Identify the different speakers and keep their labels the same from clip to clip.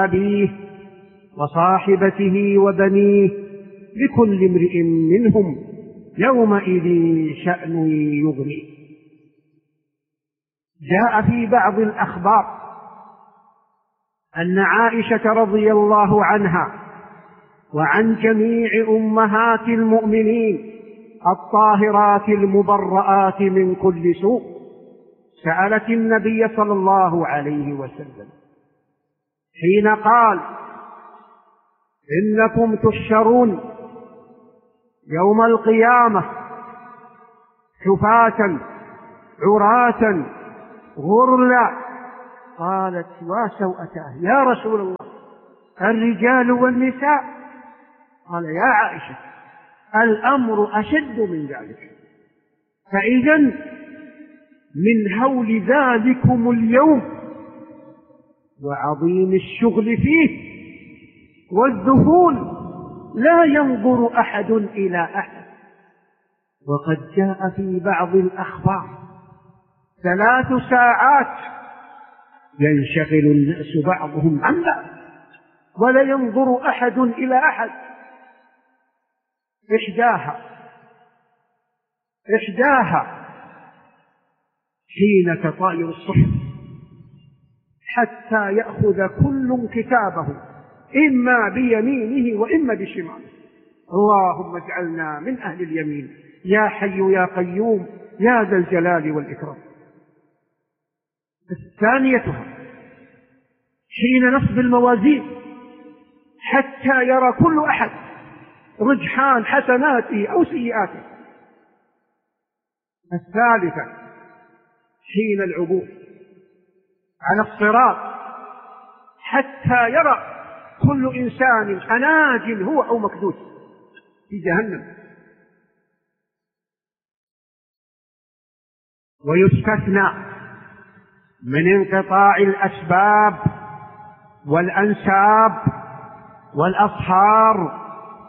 Speaker 1: أبيه وصاحبته وبنيه لكل امرئ منهم يومئذ شأن يغنيه. جاء في بعض الأخبار أن عائشة رضي الله عنها وعن جميع أمهات المؤمنين الطاهرات المبرآت من كل سوء سألت النبي صلى الله عليه وسلم حين قال: إنكم تحشرون يوم القيامة حفاة عراة غرلا. قالت: وسوءتاه يا رسول الله، الرجال والنساء؟ قال: يا عائشة، الأمر أشد من ذلك. فإذن من هول ذلكم اليوم وعظيم الشغل فيه والذهول لا ينظر أحد إلى أحد. وقد جاء في بعض الأخبار 3 ساعات ينشغل الناس بعضهم عن بعض ولا ينظر أحد إلى أحد. إحداها حين تطاير الصحف حتى يأخذ كل كتابه إما بيمينه وإما بشماله. اللهم اجعلنا من أهل اليمين يا حي يا قيوم يا ذا الجلال والإكرام. الثانيتها حين نصب الموازين حتى يرى كل أحد رجحان حسناته أو سيئاته. الثالثة حين العبور على الصراط حتى يرى كل إنسان أناج هو أو مكدوس في جهنم. ويستثنى من انقطاع الأسباب والأنساب والأصهار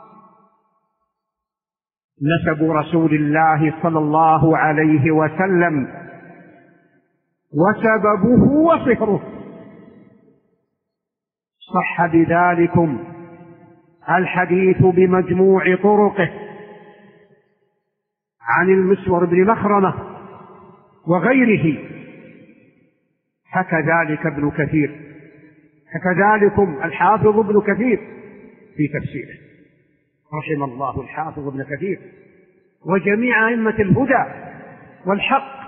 Speaker 1: نسب رسول الله صلى الله عليه وسلم وسببه وصهره. صح بذلكم الحديث بمجموع طرقه عن المسور بن مخرمة وغيره. حكى ذلك ابن كثير، كذلكم الحافظ ابن كثير في تفسيره رحم الله الحافظ ابن كثير وجميع أئمة الهدى والحق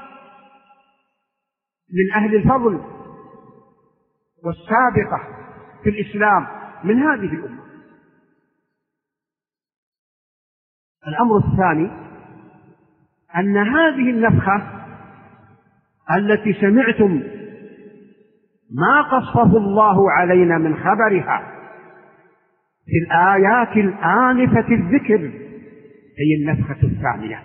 Speaker 1: من أهل الفضل والسابقة في الإسلام من هذه الأمة. الأمر الثاني أن هذه النفخة التي سمعتم ما قصه الله علينا من خبرها في الآيات الآنفة الذكر هي النفخة الثانية.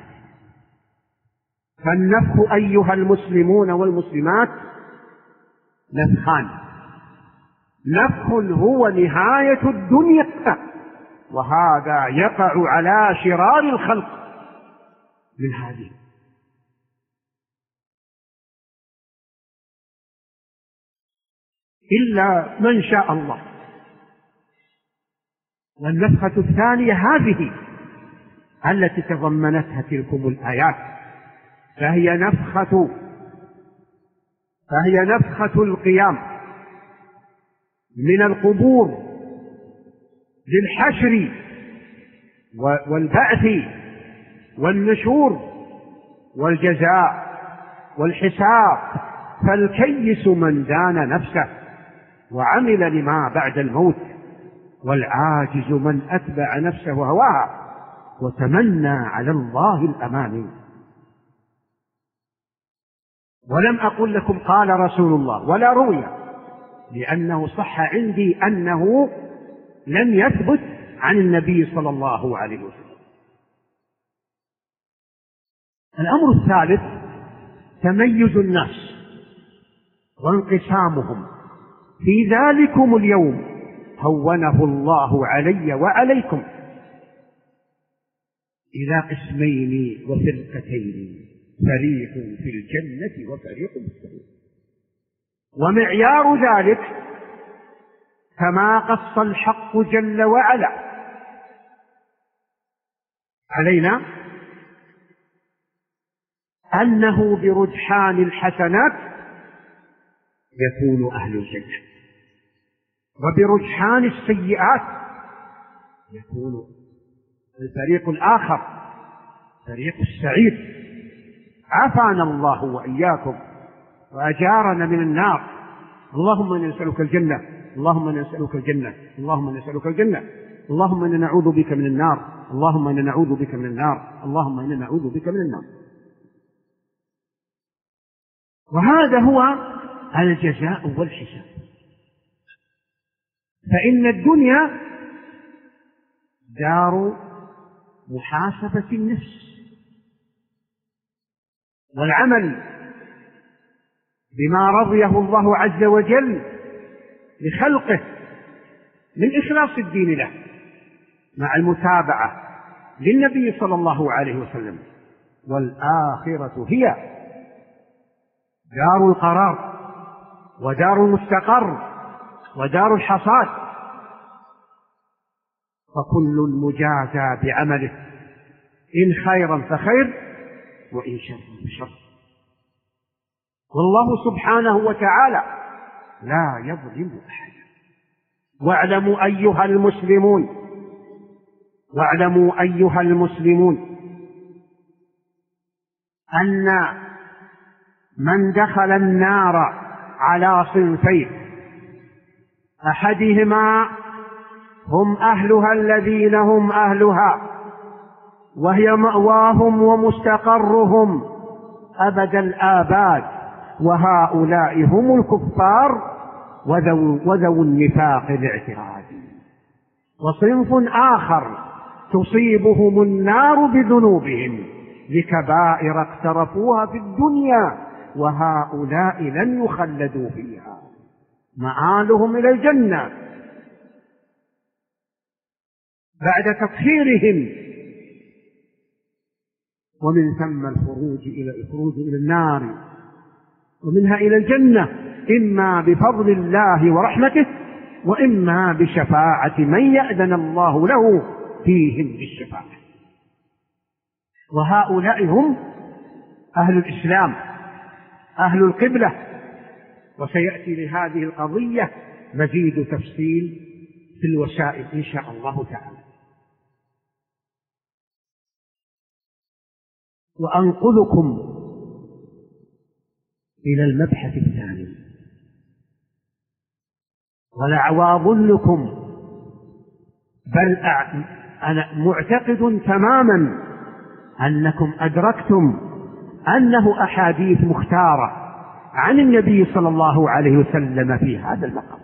Speaker 1: فالنفخ أيها المسلمون والمسلمات نفخان: نفخ هو نهاية الدنيا وهذا يقع على شرار الخلق من هذه، إلا من شاء الله. والنفخة الثانية هذه التي تضمنتها تلكم الآيات، فهي نفخة القيام من القبور للحشر والبعث والنشور والجزاء والحساب. فالكيس من دان نفسه وعمل لما بعد الموت، والعاجز من أتبع نفسه هواها وتمنى على الله الأماني. ولم أقل لكم قال رسول الله ولا روي، لأنه صح عندي أنه لم يثبت عن النبي صلى الله عليه وسلم. الأمر الثالث تميز الناس وانقسامهم في ذلكم اليوم هونه الله علي وعليكم إلى قسمين وفرقتين: فريق في الجنة وفريق في السعير. ومعيار ذلك كما قص الحق جل وعلا. علينا أنه برجحان الحسنات يكون أهل الجنة، وبرجحان السيئات يكون الفريق الآخر، فريق السعير. عافانا الله وإياكم وأجارنا من النار. اللهم إنا نسألك الجنة، اللهم إنا نسألك الجنة، اللهم إنا نسألك الجنة، اللهم إنا نعوذ بك من النار، اللهم إنا نعوذ بك من النار، اللهم إنا نعوذ بك من النار. وهذا هو الجزاء والحساب. فإن الدنيا دار محاسبة النفس والعمل بما رضيه الله عز وجل لخلقه من إخلاص الدين له، مع المتابعة للنبي صلى الله عليه وسلم. والآخرة هي دار القرار ودار المستقر ودار الحصاد، فكل مجازى بعمله، إن خيرا فخير وإن شرا فشر. والله سبحانه وتعالى لا يظلم أحدا. واعلموا أيها المسلمون، واعلموا أيها المسلمون أن من دخل النار على صنفين: أحدهما هم أهلها الذين هم أهلها، وهي مأواهم ومستقرهم أبد الآباد، وهؤلاء هم الكفار وذو النفاق الاعتراضي. وصنف آخر تصيبهم النار بذنوبهم لكبائر اقترفوها في الدنيا، وهؤلاء لن يخلدوا فيها، مآلهم إلى الجنة بعد تطهيرهم، ومن ثم الخروج إلى النار، ومنها إلى الجنة، إما بفضل الله ورحمته، وإما بشفاعة من يأذن الله له فيهم بالشفاعة. وهؤلاء هم أهل الإسلام، أهل القبلة. وسيأتي لهذه القضية مزيد تفصيل في الوسائل إن شاء الله تعالى. وأنقلكم إلى المبحث الثاني، ولأظنكم بل أنا معتقد تماما أنكم أدركتم أنه أحاديث مختارة عن النبي صلى الله عليه وسلم في هذا المقام.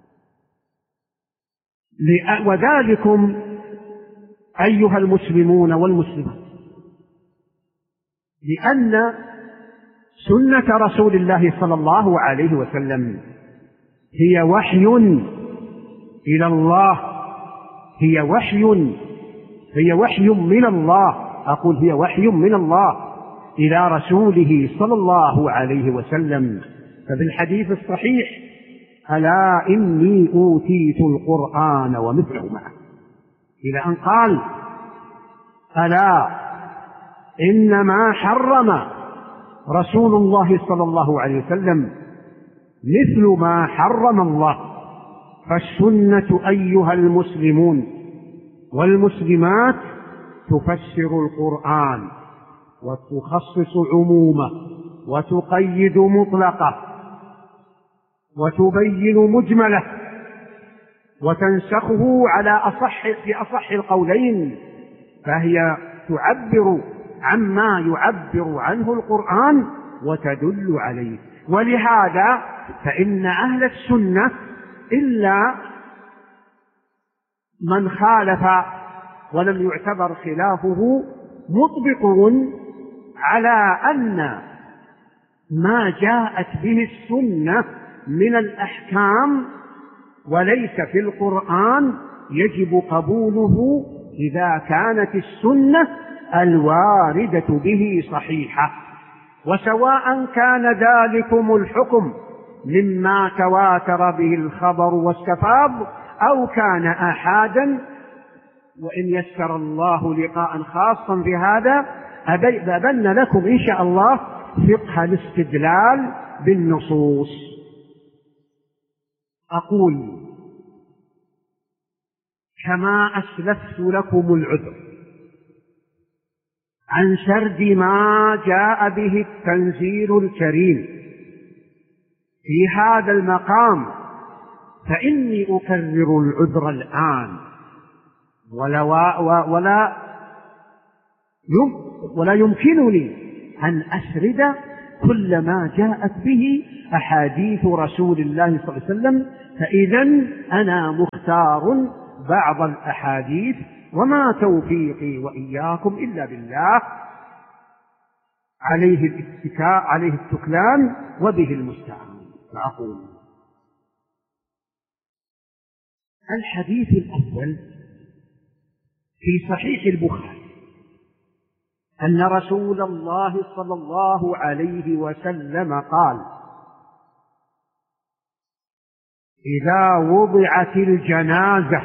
Speaker 1: وذلكم أيها المسلمون والمسلمات لأن سنة رسول الله صلى الله عليه وسلم هي وحي إلى الله، هي وحي من الله، أقول هي وحي من الله إلى رسوله صلى الله عليه وسلم. ففي الحديث الصحيح: ألا إني أوتيت القرآن ومثله معه، إلى أن قال: ألا إنما حرم رسول الله صلى الله عليه وسلم مثل ما حرم الله. فالسنة أيها المسلمون والمسلمات تفسر القرآن وتخصص عمومه وتقيد مطلقه وتبين مجمله وتنسخه في أصح القولين، فهي تعبر عما يعبر عنه القرآن وتدل عليه. ولهذا فإن أهل السنة إلا من خالف ولم يعتبر خلافه مطبقون على أن ما جاءت به السنة من الأحكام وليس في القرآن يجب قبوله إذا كانت السنة الواردة به صحيحة. وسواء كان ذلكم الحكم مما تواتر به الخبر واستفاض أو كان آحادا. وإن يسر الله لقاء خاصا في هذا أبن لكم إن شاء الله فقه الاستدلال بالنصوص. أقول كما أسلفت لكم العذر عن سرد ما جاء به التنزيل الكريم في هذا المقام، فإني أكرر العذر الآن ولا يمكنني أن أسرد كل ما جاءت به أحاديث رسول الله صلى الله عليه وسلم، فإذا أنا مختار بعض الأحاديث، وما توفيقي وإياكم إلا بالله، عليه الاتكاء عليه التكلان وبه المستعان. فأقول الحديث الأول في صحيح البخاري أن رسول الله صلى الله عليه وسلم قال: إذا وضعت الجنازة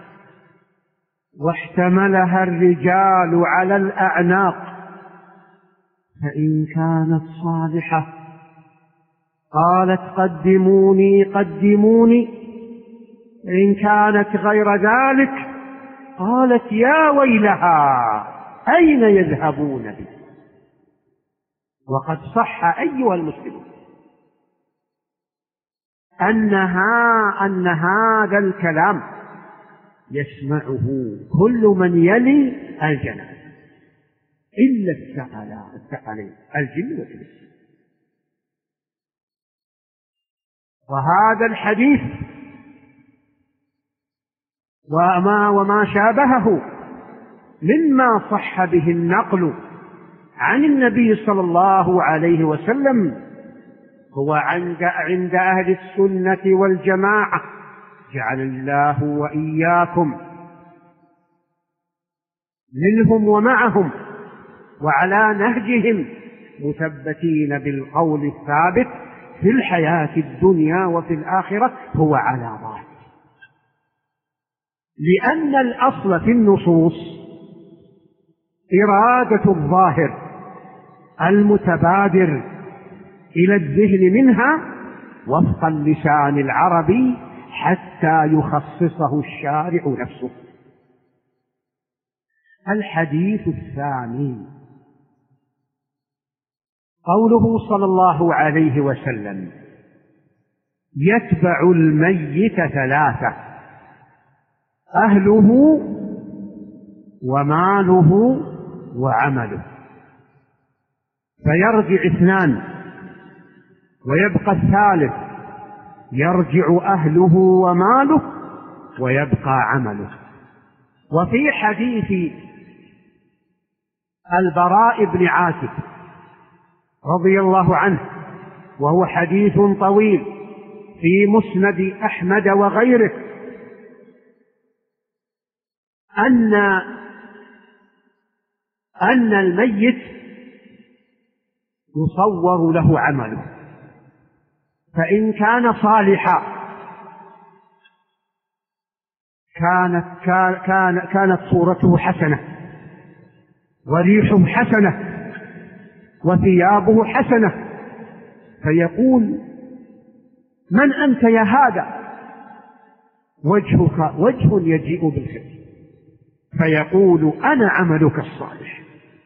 Speaker 1: واحتملها الرجال على الأعناق فإن كانت صالحة قالت قدموني قدموني، إن كانت غير ذلك قالت يا ويلها أين يذهبون بي. وقد صح أيها المسلمون أن هذا الكلام يسمعه كل من يلي الجنازة إلا الثقلين الجن والإنس. وهذا الحديث وما شابهه مما صح به النقل عن النبي صلى الله عليه وسلم هو عند أهل السنة والجماعة، جعل الله وإياكم منهم ومعهم وعلى نهجهم مثبتين بالقول الثابت في الحياة الدنيا وفي الآخرة، هو على ظاهر. لأن الأصل في النصوص إرادة الظاهر المتبادر إلى الذهن منها وفق اللسان العربي حتى يخصصه الشارع نفسه. الحديث الثاني قوله صلى الله عليه وسلم: يتبع الميت ثلاثة: أهله وماله وعمله. فيرجع اثنان ويبقى الثالث، يرجع أهله وماله ويبقى عمله. وفي حديث البراء بن عازب رضي الله عنه، وهو حديث طويل في مسند أحمد وغيره، أن الميت يصور له عمله، فإن كان صالحا كانت صورته حسنة وريحه حسنة وثيابه حسنة، فيقول: من أنت يا هذا؟ وجهك وجه يجيء بالخير. فيقول: أنا عملك الصالح.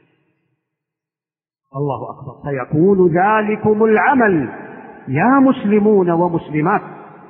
Speaker 1: الله أكبر. فيقول: ذلكم العمل يا مسلمون ومسلمات،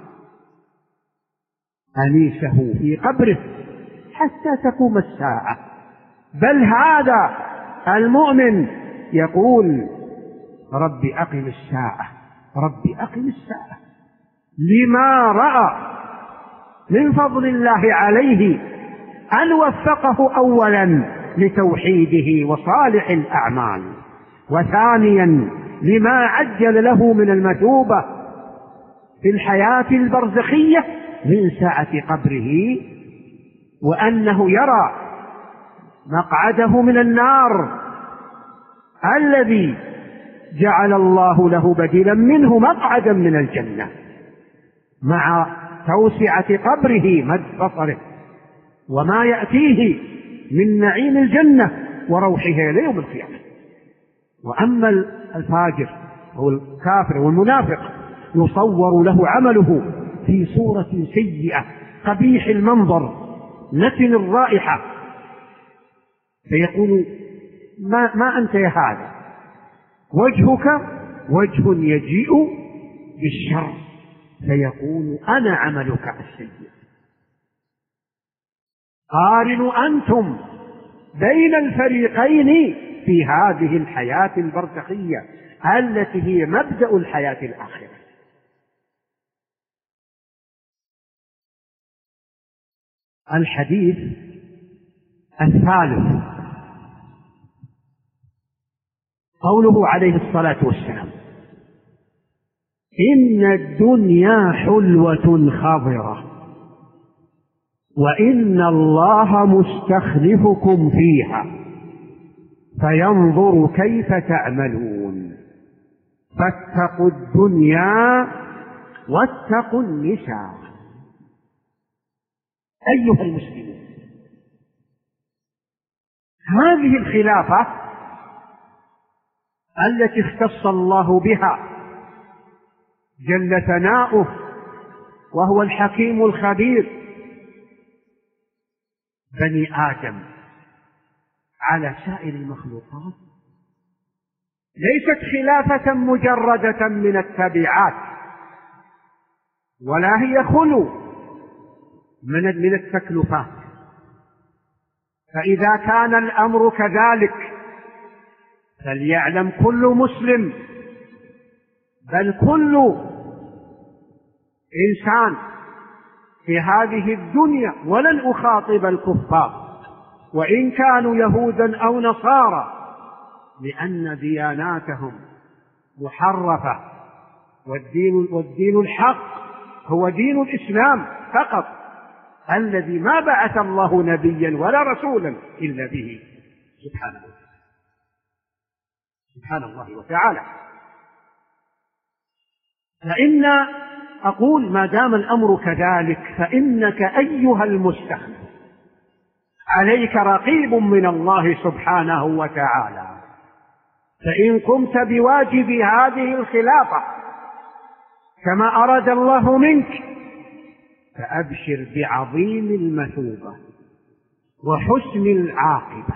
Speaker 1: أنيسه في قبره حتى تقوم الساعة. بل هذا المؤمن يقول: رب أقم الساعة، رب أقم الساعة، لما رأى من فضل الله عليه أن وفقه أولا لتوحيده وصالح الأعمال، وثانيا لما عجل له من المثوبة في الحياة البرزخية من سعة قبره، وأنه يرى مقعده من النار الذي جعل الله له بديلا منه مقعدا من الجنة مع توسعة قبره مد بصره وما يأتيه من نعيم الجنة وروحها إلى يوم القيامة. وأما الفاجر أو الكافر والمنافق يصور له عمله في صورة سيئة قبيح المنظر نتن الرائحة، فيقول ما أنت يا هذا، وجهك وجه يجيء بالشر، فيقول أنا عملك السيء. قارنوا أنتم بين الفريقين في هذه الحياة البرزخية التي هي مبدأ الحياة الآخرة. الحديث الثالث قوله عليه الصلاة والسلام: إن الدنيا حلوة خضرة وإن الله مستخلفكم فيها فينظر كيف تعملون، فاتقوا الدنيا واتقوا النساء. أيها المسلمون، هذه الخلافة التي اختص الله بها جل ثناؤه وهو الحكيم الخبير بني آدم على سائر المخلوقات ليست خلافة مجردة من التبعات، ولا هي خلو من التكلفات. فإذا كان الأمر كذلك فليعلم كل مسلم بل كل إنسان في هذه الدنيا، ولن أخاطب الكفار وإن كانوا يهودا أو نصارى، لأن دياناتهم محرفة، والدين الحق هو دين الإسلام فقط، الذي ما بعث الله نبيا ولا رسولا إلا به سبحان الله وتعالى. فإن أقول ما دام الأمر كذلك فإنك أيها المستخلف عليك رقيب من الله سبحانه وتعالى، فإن قمت بواجب هذه الخلافة كما أراد الله منك فأبشر بعظيم المثوبة وحسن العاقبة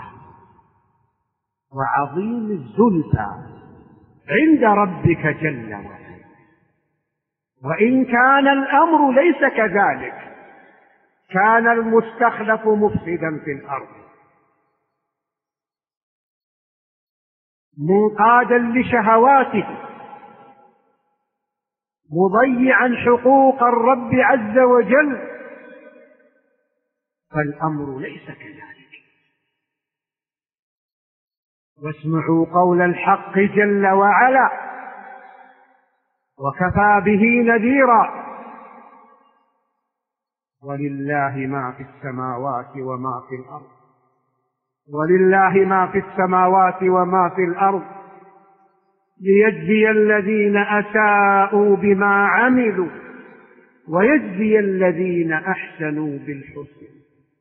Speaker 1: وعظيم الزلفى عند ربك جل وعلا. وإن كان الأمر ليس كذلك كان المستخلف مفسدا في الأرض منقادا لشهواته مضيعا حقوق الرب عز وجل، فالأمر ليس كذلك. واسمعوا قول الحق جل وعلا: وكفى به نذيرا ولله ما في السماوات وما في الأرض، ولله ما في السماوات وما في الأرض ليجزي الذين أساءوا بما عملوا ويجزي الذين أحسنوا بالحسن.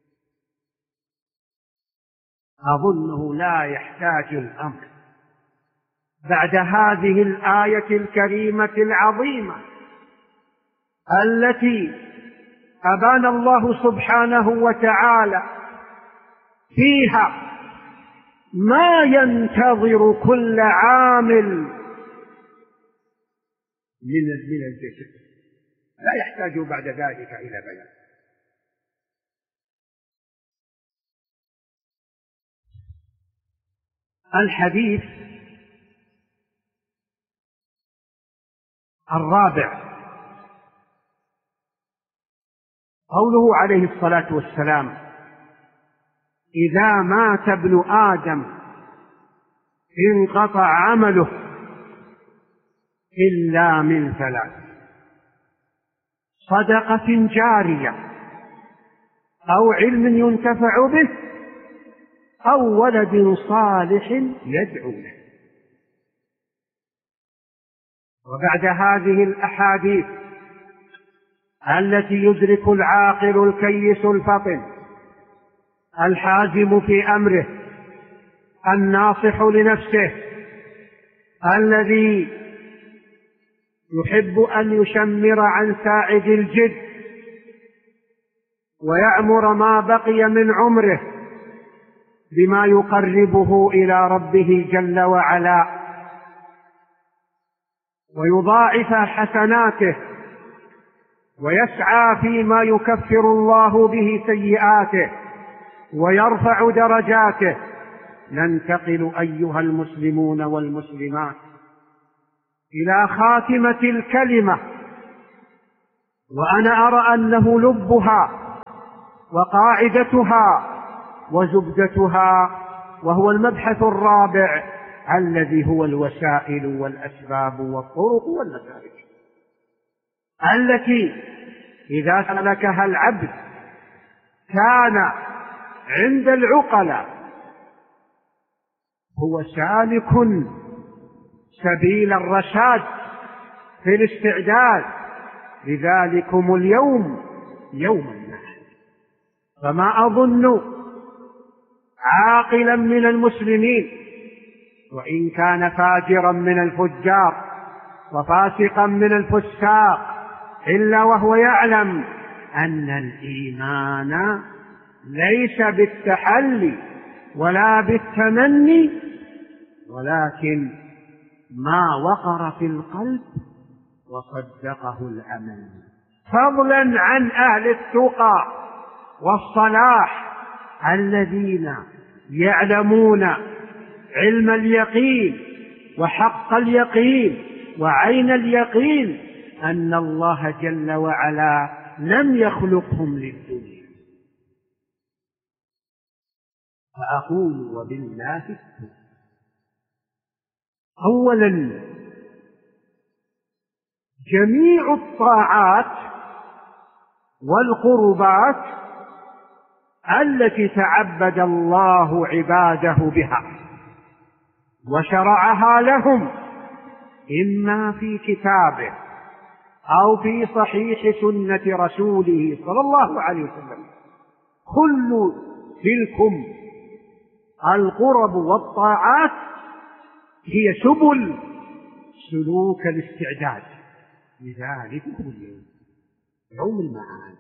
Speaker 1: أظنه لا يحتاج الأمر بعد هذه الآية الكريمة العظيمة التي أبان الله سبحانه وتعالى فيها ما ينتظر كل عامل من الجسد، لا يحتاج بعد ذلك إلى بيان. الحديث الرابع قوله عليه الصلاة والسلام: إذا مات ابن آدم انقطع عمله إلا من ثلاث: صدقة جارية أو علم ينتفع به أو ولد صالح يدعو له. وبعد هذه الأحاديث التي يدرك العاقل الكيس الفطن الحازم في أمره الناصح لنفسه الذي يحب أن يشمر عن ساعد الجد ويعمر ما بقي من عمره بما يقربه إلى ربه جل وعلا ويضاعف حسناته ويسعى فيما يكفر الله به سيئاته ويرفع درجاته، ننتقل أيها المسلمون والمسلمات إلى خاتمة الكلمة، وأنا أرى أنه لبها وقاعدتها وزبدتها، وهو المبحث الرابع الذي هو الوسائل والأسباب والطرق والنتائج، التي إذا سلكها العبد كان عند العقلاء هو سالك سبيل الرشاد في الاستعداد لذلكم اليوم يوم النحر. فما أظن عاقلا من المسلمين وإن كان فاجرا من الفجار وفاسقا من الفساق إلا وهو يعلم أن الإيمان ليس بالتحلي ولا بالتمني، ولكن ما وقر في القلب وصدقه العمل، فضلا عن أهل التقى والصلاح الذين يعلمون علم اليقين وحق اليقين وعين اليقين أن الله جل وعلا لم يخلقهم للدنيا. فأقول وبالله التوفيق. أولا، جميع الطاعات والقربات التي تعبد الله عباده بها وشرعها لهم إما في كتابه أو في صحيح سنة رسوله صلى الله عليه وسلم، كل تلكم القرب والطاعات هي سبل سلوك الاستعداد لذلك اليوم يوم المعاد.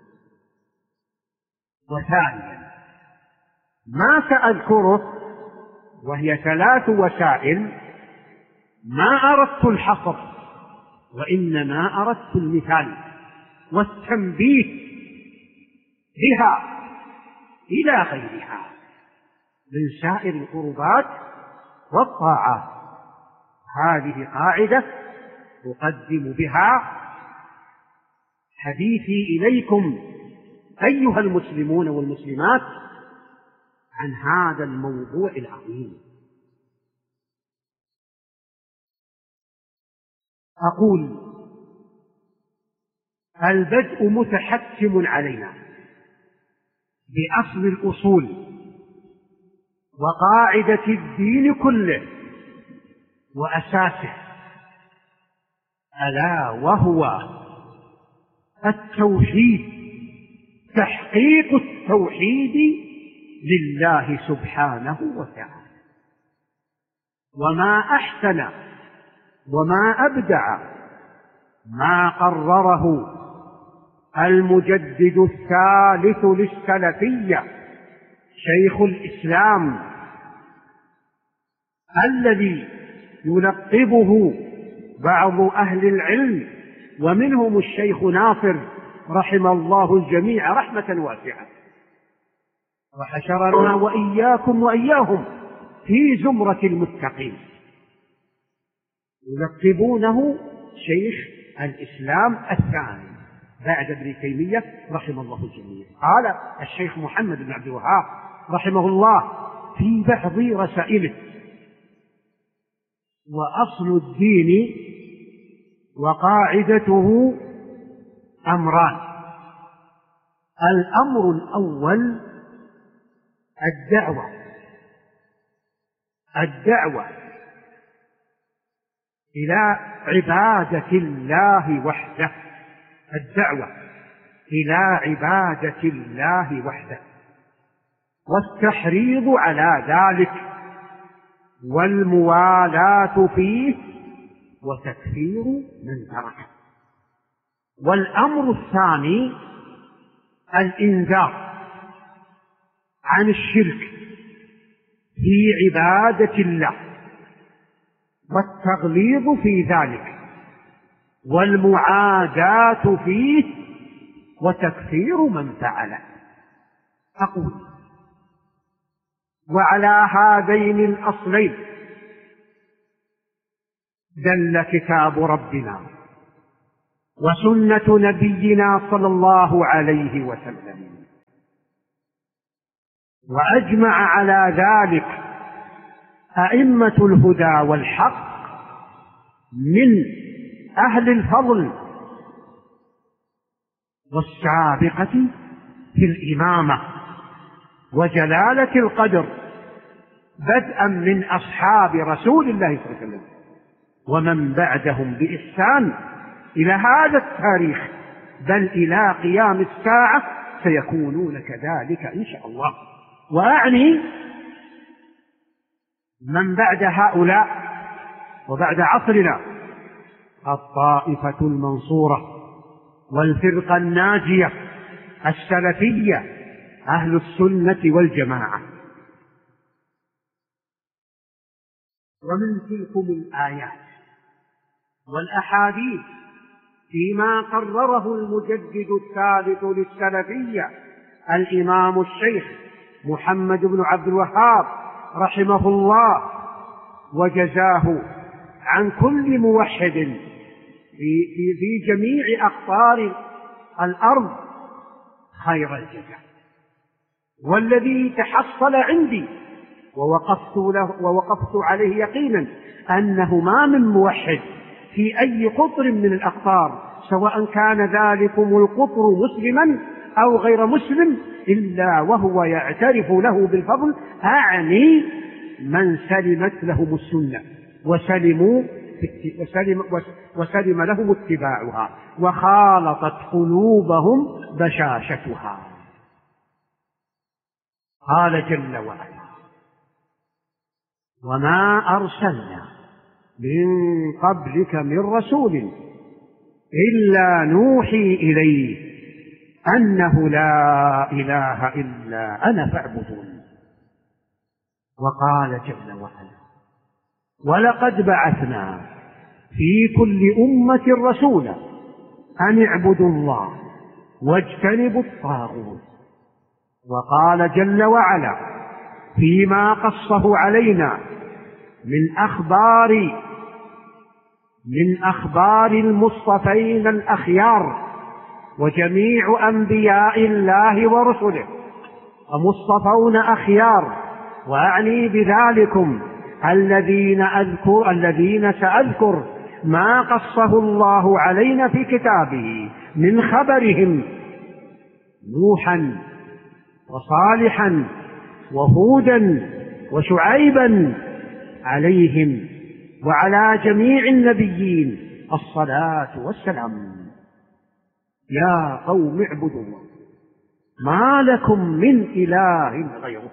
Speaker 1: وثانيا، ما سأذكره وهي 3 وسائل ما أردت الحصر وإنما أردت المثال والتنبيه بها إلى غيرها من سائر القربات والطاعات. هذه قاعدة أقدم بها حديثي إليكم أيها المسلمون والمسلمات عن هذا الموضوع العظيم. أقول: البدء متحتم علينا بأصل الأصول وقاعدة الدين كله وأساسه، ألا وهو التوحيد، تحقيق التوحيد لله سبحانه وتعالى. وما أحسن وما أبدع ما قرره المجدد الثالث للسلفية شيخ الإسلام الذي يلقبه بعض أهل العلم ومنهم الشيخ ناصر رحم الله الجميع رحمة واسعة، وحشرنا وإياكم وإياهم في زمرة المتقين، يلقبونه شيخ الإسلام الثاني بعد ابن تيمية رحم الله الجميع. قال الشيخ محمد بن عبد الوهاب رحمه الله في بعض رسائله: وأصل الدين وقاعدته أمران: الأمر الأول الدعوة إلى عبادة الله وحده، الدعوة إلى عبادة الله وحده، والتحريض على ذلك، والموالاة فيه، وتكفير من تركه. والأمر الثاني الإنذار عن الشرك في عبادة الله، والتغليظ في ذلك، والمعاداة فيه، وتكفير من فعله. أقول: وعلى هذين الأصلين دل كتاب ربنا وسنة نبينا صلى الله عليه وسلم، وأجمع على ذلك أئمة الهدى والحق من أهل الفضل والسابقة في الإمامة وجلالة القدر، بدءا من أصحاب رسول الله صلى الله عليه وسلم ومن بعدهم بإحسان إلى هذا التاريخ، بل إلى قيام الساعة سيكونون كذلك إن شاء الله. وأعني من بعد هؤلاء وبعد عصرنا الطائفة المنصورة والفرقة الناجية السلفية أهل السنة والجماعة. ومن تلكم الآيات والأحاديث فيما قرره المجدد الثالث للسلفية الإمام الشيخ محمد بن عبد الوهاب رحمه الله، وجزاه عن كل موحد في جميع أقطار الأرض خير الجزاء. والذي تحصل عندي ووقفت عليه يقينا أنه ما من موحد في أي قطر من الأقطار، سواء كان ذلكم القطر مسلما أو غير مسلم، إلا وهو يعترف له بالفضل، أعني من سلمت لهم السنة وسلم لهم اتباعها وخالطت قلوبهم بشاشتها. قال جل وعلا: وما أرسلنا من قبلك من رسول إلا نوحي إليه أنه لا إله إلا أنا فاعبدون. وقال جل وعلا: ولقد بعثنا في كل أمة رسولا أن اعبدوا الله واجتنبوا الطاغوت. وقال جل وعلا فيما قصه علينا من أخبار المصطفين الأخيار وجميع أنبياء الله ورسله ومصطفون أخيار، وأعني بذلكم الذين سأذكر ما قصه الله علينا في كتابه من خبرهم: نوحا وصالحا وهودا وشعيبا عليهم وعلى جميع النبيين الصلاة والسلام. يا قوم اعبدوا الله ما لكم من إله غيره.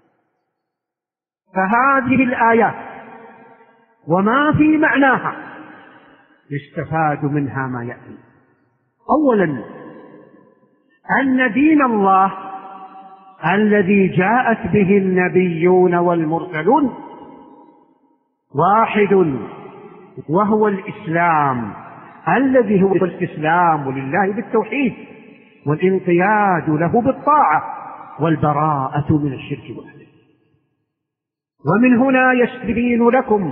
Speaker 1: فهذه الآيات وما في معناها يستفاد منها ما يأتي. أولا، أن دين الله الذي جاءت به النبيون والمرسلون واحد، وهو الإسلام، الذي هو الاستسلام لله بالتوحيد والانقياد له بالطاعة والبراءة من الشرك وأهله. ومن هنا يستبين لكم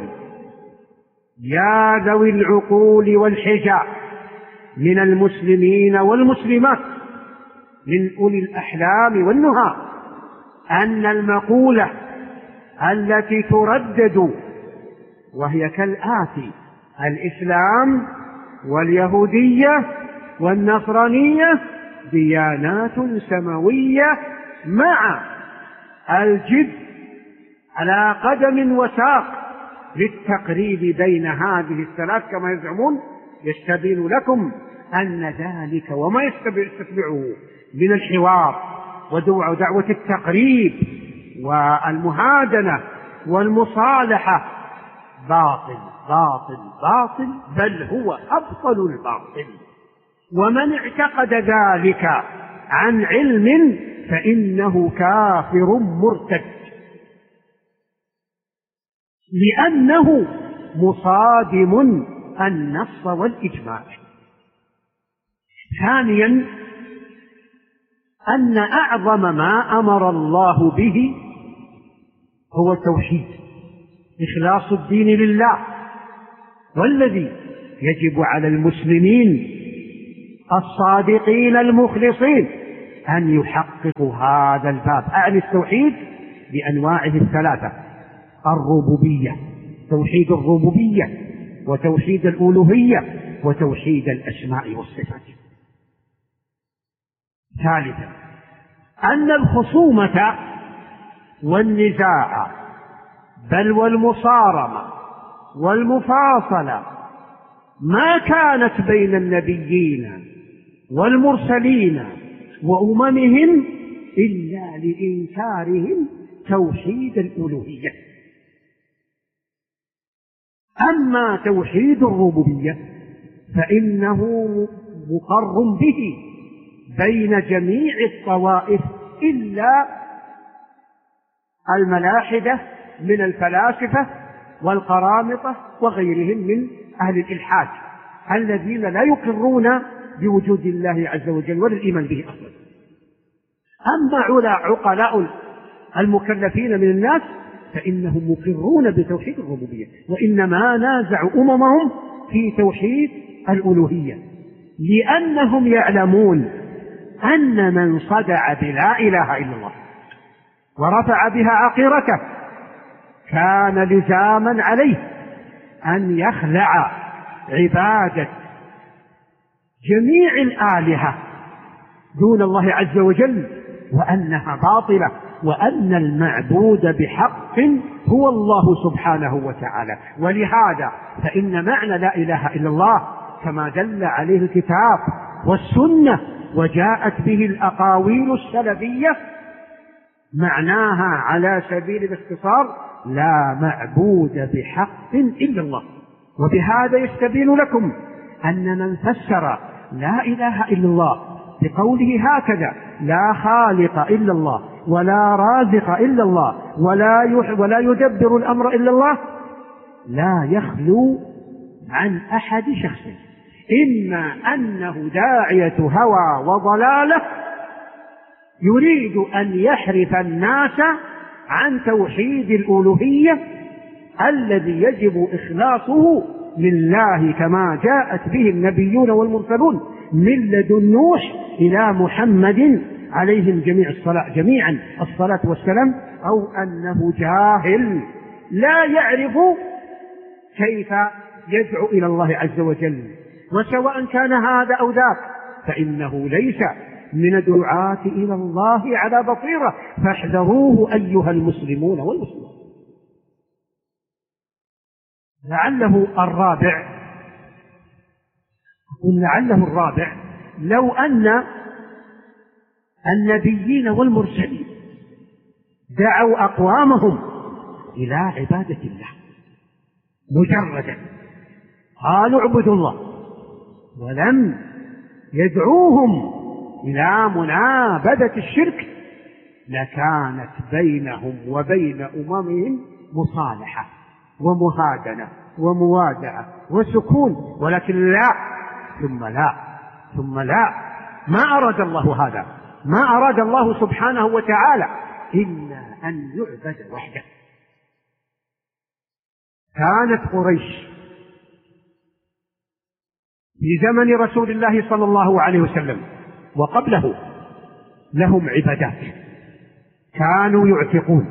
Speaker 1: يا ذوي العقول والحجة من المسلمين والمسلمات من أولي الأحلام والنهى أن المقولة التي تردد وهي كالآتي: الإسلام واليهودية والنصرانية ديانات سماوية مع الجد على قدم وساق للتقريب بين هذه الثلاث كما يزعمون، يستبين لكم أن ذلك وما يستتبعه من الحوار ودعوة التقريب والمهادنة والمصالحة باطل باطل باطل، بل هو أبطل الباطل. ومن اعتقد ذلك عن علم فإنه كافر مرتد، لأنه مصادم النص والإجماع. ثانيا أن أعظم ما أمر الله به هو التوحيد، إخلاص الدين لله، والذي يجب على المسلمين الصادقين المخلصين أن يحققوا هذا الباب، أعني التوحيد بأنواعه الثلاثة: الربوبية، توحيد الربوبية، وتوحيد الألوهية، وتوحيد الأسماء والصفات. ثالثا أن الخصومة والنزاع بل والمصارمة والمفاصلة ما كانت بين النبيين والمرسلين وأممهم إلا لإنكارهم توحيد الألوهية. أما توحيد الربوبية فإنه مقر به بين جميع الطوائف إلا الملاحدة من الفلاسفة والقرامطة وغيرهم من أهل الإلحاد الذين لا يقرون بوجود الله عز وجل ولا الإيمان به أصلا. أما عقلاء المكلفين من الناس فإنهم مقرون بتوحيد الربوبية، وإنما نازعوا أممهم في توحيد الألوهية، لأنهم يعلمون أن من صدع بلا إله إلا الله ورفع بها عقيرته كان لزاما عليه أن يخلع عبادة جميع الآلهة دون الله عز وجل، وأنها باطلة، وأن المعبود بحق هو الله سبحانه وتعالى. ولهذا فإن معنى لا إله إلا الله كما دل عليه الكتاب والسنة وجاءت به الأقاويل السلفية معناها على سبيل الاختصار: لا معبود بحق إلا الله. وبهذا يستبين لكم أن من فسر لا إله إلا الله بقوله هكذا: لا خالق إلا الله ولا رازق إلا الله ولا يدبر الأمر إلا الله، لا يخلو عن أحد شخص: إما أنه داعية هوى وضلالة يريد أن يحرف الناس عن توحيد الألوهية الذي يجب إخلاصه لله كما جاءت به النبيون والمرسلون من لدن نوح إلى محمد عليهم جميعا الصلاة والسلام، أو أنه جاهل لا يعرف كيف يدعو إلى الله عز وجل. وسواء كان هذا أو ذاك فإنه ليس من الدعاة إلى الله على بصيرة، فاحذروه أيها المسلمون والمسلمات. لعله الرابع لو أن النبيين والمرسلين دعوا أقوامهم إلى عبادة الله مجردا، قالوا اعبدوا الله، ولم يدعوهم إلى منابذة الشرك، لكانت بينهم وبين أممهم مصالحة ومهادنة وموادعة وسكون. ولكن لا ثم لا ما أراد الله هذا، ما أراد الله سبحانه وتعالى إلا أن يعبد وحده. كانت قريش في زمن رسول الله صلى الله عليه وسلم وقبله لهم عبادات، كانوا يعتقون،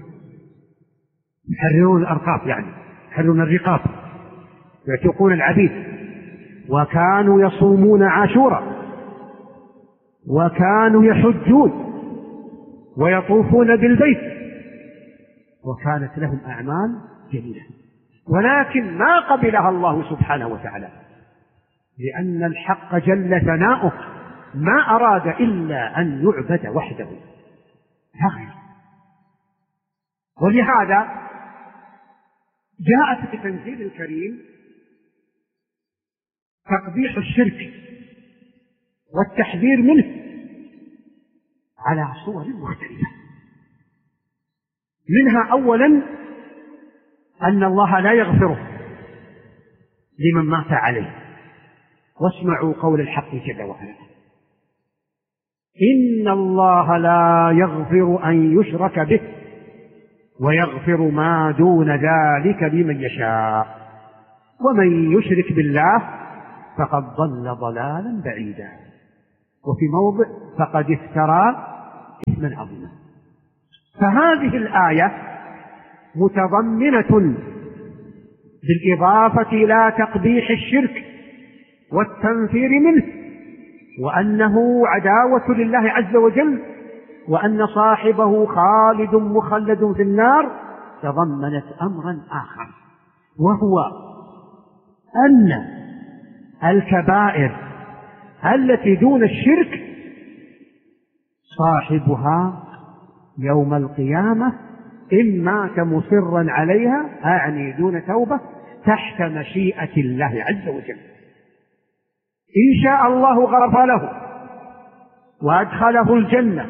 Speaker 1: يحررون الأرقاب، يعني يحررون الرقاب، يعتقون العبيد، وكانوا يصومون عاشوراء، وكانوا يحجون ويطوفون بالبيت، وكانت لهم أعمال جميلة. ولكن ما قبلها الله سبحانه وتعالى، لأن الحق جل ثناؤه ما أراد إلا أن يعبد وحده لا غير. ولهذا جاءت في التنزيل الكريم تقبيح الشرك والتحذير منه على صور مختلفة. منها أولا أن الله لا يغفره لمن مات عليه. واسمعوا قول الحق جل وعلا: إن الله لا يغفر أن يشرك به ويغفر ما دون ذلك لمن يشاء ومن يشرك بالله فقد ضل ضلالا بعيدا. وفي موضع: فقد افترى إثما عظيما. فهذه الآية متضمنة بالإضافة إلى تقبيح الشرك والتنفير منه، وأنه عداوة لله عز وجل، وأن صاحبه خالد مخلد في النار، تضمنت أمرا آخر، وهو أن الكبائر التي دون الشرك صاحبها يوم القيامة إن مات مصرا عليها، أعني دون توبة، تحت مشيئة الله عز وجل. إن شاء الله غفر له وأدخله الجنة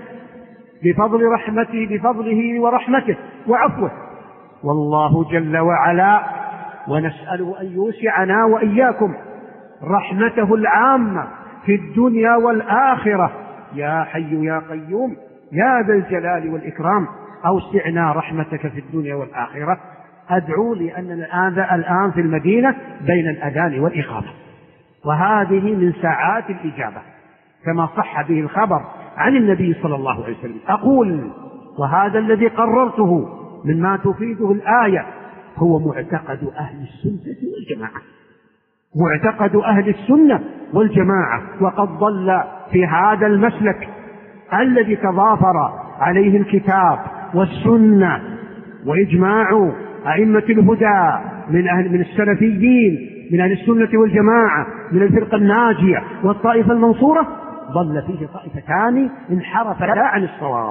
Speaker 1: بفضله ورحمته وعفوه، والله جل وعلا، ونسأله أن يوسعنا وإياكم رحمته العامة في الدنيا والآخرة. يا حي يا قيوم يا ذا الجلال والإكرام أوسعنا رحمتك في الدنيا والآخرة. أدعو لأننا الآن في المدينة بين الأذان والإقامة، وهذه من ساعات الإجابة كما صح به الخبر عن النبي صلى الله عليه وسلم. أقول: وهذا الذي قررته مما تفيده الآية هو معتقد أهل السنة والجماعة، معتقد أهل السنة والجماعة، وقد ضل في هذا المسلك الذي تضافر عليه الكتاب والسنة وإجماع أئمة الهدى من السلفيين، من أهل السنة والجماعة، من الفرقة الناجية والطائفة المنصورة. ضل فيه طائفتان انحرفتا عن الصواب.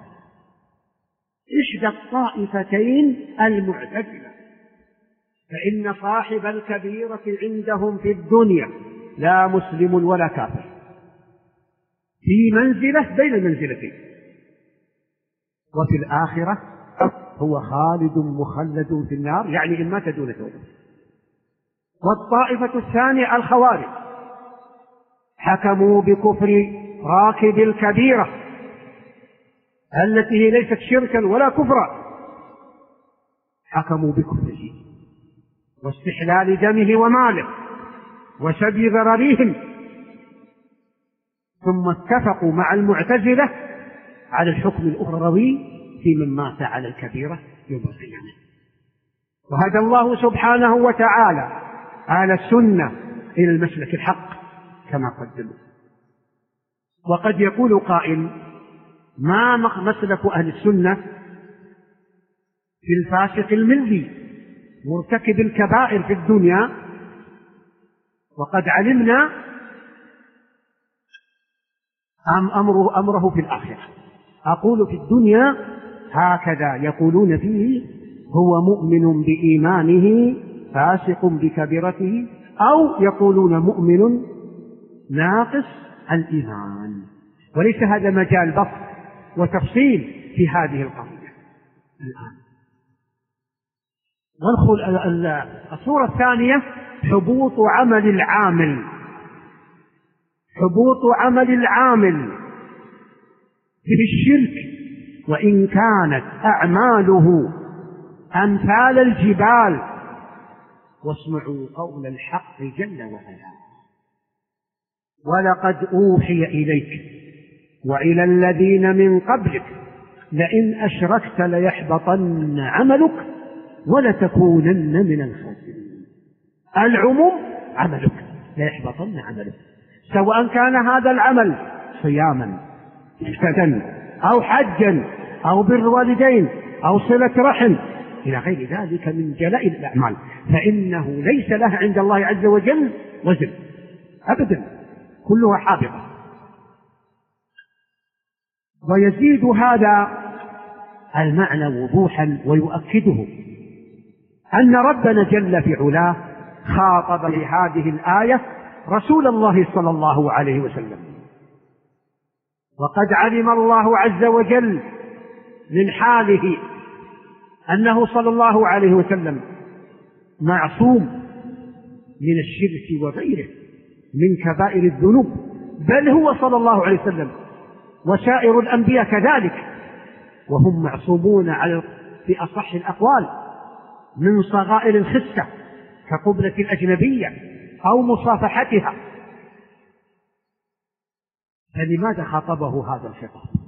Speaker 1: إحدى الطائفتين المعتزلة، فإن صاحب الكبيرة عندهم في الدنيا لا مسلم ولا كافر، في منزلة بين المنزلتين، وفي الآخرة هو خالد مخلد في النار، يعني إن مات دون توبة. والطائفة الثانية الخوارج، حكموا بكفر راكب الكبيرة التي هي ليست شركا ولا كفرا، حكموا بكفره واستحلال دمه وماله وسبي ضررهم، ثم اتفقوا مع المعتزلة على الحكم الأخروي في من مات على الكبيرة يوم القيامة. وهدى الله سبحانه وتعالى أهل السنة إلى المسلك الحق كما قدموا. وقد يقول قائل: ما مسلك أهل السنة في الفاسق الملي مرتكب الكبائر في الدنيا، وقد علمنا أمره في الآخرة. أقول في الدنيا هكذا يقولون فيه: هو مؤمن بإيمانه فاسق بكبيرته، أو يقولون مؤمن ناقص الإيمان. وليس هذا مجال بسط وتفصيل في هذه القضية الآن. الصورة الثانية: حبوط عمل العامل، حبوط عمل العامل في الشرك، وإن كانت أعماله أمثال الجبال. واسمعوا قول الحق جل وعلا: ولقد أوحي إليك وإلى الذين من قبلك لئن أشركت ليحبطن عملك ولتكونن من الخاسرين. العموم عملك ليحبطن عملك، سواء كان هذا العمل صياما فتن أو حجا أو بر والدين أو صلة رحم إلى غير ذلك من جلائل الأعمال، فإنه ليس لها عند الله عز وجل وزن أبدا، كلها حابطة. ويزيد هذا المعنى وضوحا ويؤكده أن ربنا جل في علاه خاطب بهذه الآية رسول الله صلى الله عليه وسلم، وقد علم الله عز وجل من حاله أنه صلى الله عليه وسلم معصوم من الشرك وغيره من كبائر الذنوب، بل هو صلى الله عليه وسلم وسائر الأنبياء كذلك، وهم معصومون في أصح الأقوال من صغائر الخسة كقبلة الأجنبية أو مصافحتها، فلماذا خاطبه هذا الخطاب؟